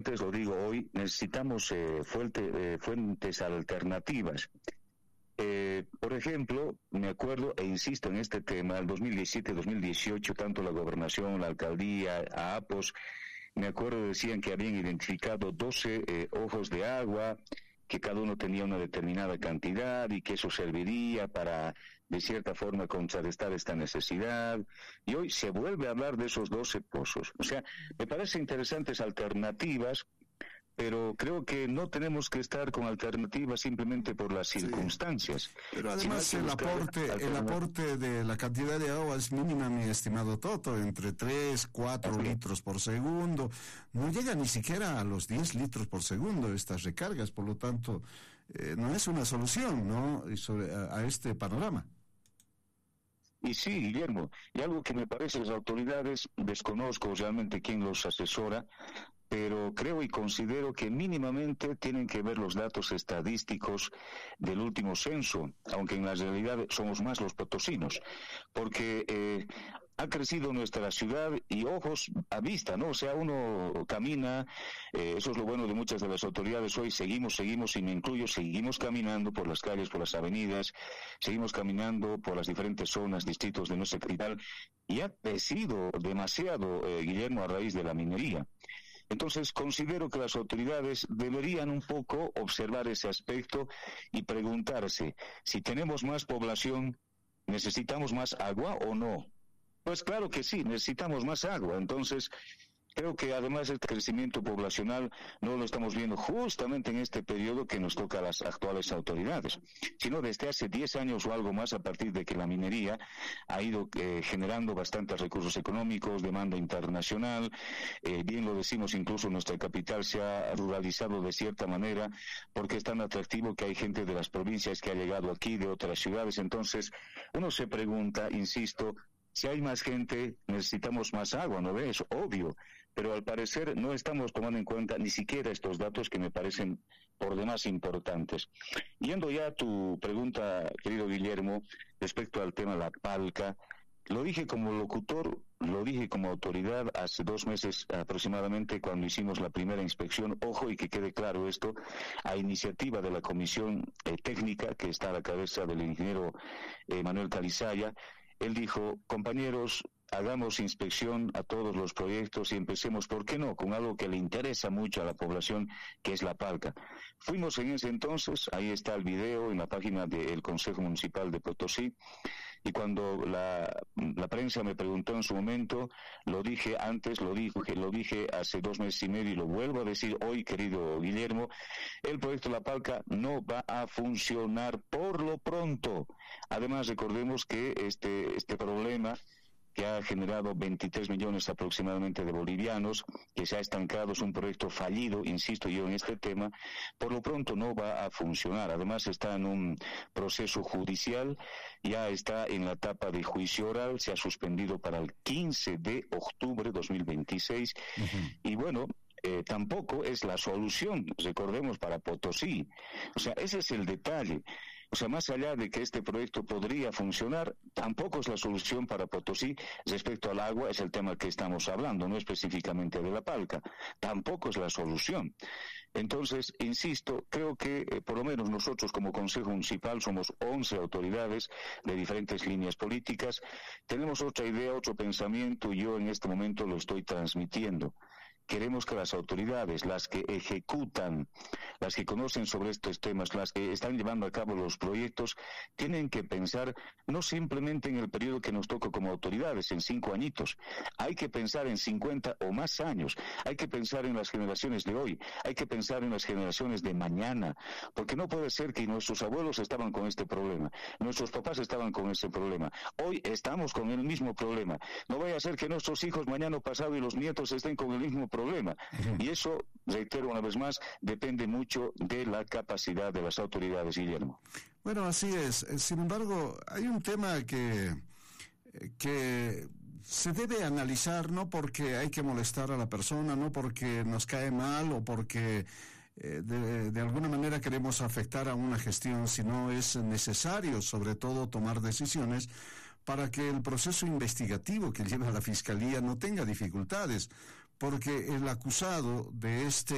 antes, lo digo hoy, necesitamos fuentes alternativas. Por ejemplo, me acuerdo e insisto en este tema, el 2017-2018, tanto la gobernación, la alcaldía, APOS, me acuerdo decían que habían identificado 12 ojos de agua, que cada uno tenía una determinada cantidad y que eso serviría para, de cierta forma, contrarrestar esta necesidad. Y hoy se vuelve a hablar de esos 12 pozos. O sea, me parecen interesantes alternativas, pero creo que no tenemos que estar con alternativas simplemente por las circunstancias. Pero además el aporte de la cantidad de agua es mínima, mi estimado Toto, entre 3, 4 litros por segundo. No llega ni siquiera a los 10 litros por segundo estas recargas, por lo tanto, no es una solución, ¿no?, a este panorama. Y sí, Guillermo, y algo que me parece las autoridades, desconozco realmente quién los asesora, pero creo y considero que mínimamente tienen que ver los datos estadísticos del último censo, aunque en la realidad somos más los potosinos, porque ha crecido nuestra ciudad y ojos a vista, ¿no? O sea, uno camina, eso es lo bueno de muchas de las autoridades hoy, seguimos, y me incluyo, seguimos caminando por las calles, por las avenidas, seguimos caminando por las diferentes zonas, distritos de nuestra capital, y ha crecido demasiado, Guillermo, a raíz de la minería. Entonces, considero que las autoridades deberían un poco observar ese aspecto y preguntarse, si tenemos más población, ¿necesitamos más agua o no? Pues claro que sí, necesitamos más agua. Entonces, creo que además el crecimiento poblacional no lo estamos viendo justamente en este periodo que nos toca a las actuales autoridades, sino desde hace 10 años o algo más, a partir de que la minería ha ido generando bastantes recursos económicos, demanda internacional, bien lo decimos, incluso nuestra capital se ha ruralizado de cierta manera, porque es tan atractivo que hay gente de las provincias que ha llegado aquí, de otras ciudades. Entonces, uno se pregunta, insisto, si hay más gente, necesitamos más agua, ¿no ves? Obvio, pero al parecer no estamos tomando en cuenta ni siquiera estos datos que me parecen por demás importantes. Yendo ya a tu pregunta, querido Guillermo, respecto al tema de la Palca, lo dije como locutor, lo dije como autoridad hace 2 meses aproximadamente cuando hicimos la primera inspección. Ojo, y que quede claro esto, a iniciativa de la comisión técnica que está a la cabeza del ingeniero Manuel Calizaya. Él dijo, compañeros, hagamos inspección a todos los proyectos y empecemos, ¿por qué no?, con algo que le interesa mucho a la población, que es la Palca. Fuimos en ese entonces, ahí está el video en la página del Consejo Municipal de Potosí, y cuando la prensa me preguntó en su momento, lo dije antes, lo dije hace 2 meses y medio y lo vuelvo a decir hoy, querido Guillermo, el proyecto La Palca no va a funcionar por lo pronto. Además, recordemos que este problema que ha generado 23 millones aproximadamente de bolivianos, que se ha estancado, es un proyecto fallido, insisto yo en este tema, por lo pronto no va a funcionar. Además está en un proceso judicial, ya está en la etapa de juicio oral, se ha suspendido para el 15 de octubre de 2026, y bueno, tampoco es la solución, recordemos, para Potosí. O sea, ese es el detalle. O sea, más allá de que este proyecto podría funcionar, tampoco es la solución para Potosí. Respecto al agua, es el tema que estamos hablando, no específicamente de la Palca. Tampoco es la solución. Entonces, insisto, creo que por lo menos nosotros como Consejo Municipal somos 11 autoridades de diferentes líneas políticas. Tenemos otra idea, otro pensamiento, y yo en este momento lo estoy transmitiendo. Queremos que las autoridades, las que ejecutan, las que conocen sobre estos temas, las que están llevando a cabo los proyectos, tienen que pensar no simplemente en el periodo que nos toca como autoridades, en 5 añitos. Hay que pensar en 50 o más años. Hay que pensar en las generaciones de hoy. Hay que pensar en las generaciones de mañana. Porque no puede ser que nuestros abuelos estaban con este problema, nuestros papás estaban con ese problema. Hoy estamos con el mismo problema. No vaya a ser que nuestros hijos mañana pasado y los nietos estén con el mismo problema. Y eso, reitero una vez más, depende mucho de la capacidad de las autoridades, Guillermo. Bueno, así es. Sin embargo, hay un tema que se debe analizar, no porque hay que molestar a la persona, no porque nos cae mal o porque de alguna manera queremos afectar a una gestión, sino es necesario, sobre todo, tomar decisiones para que el proceso investigativo que lleva la Fiscalía no tenga dificultades, porque el acusado de este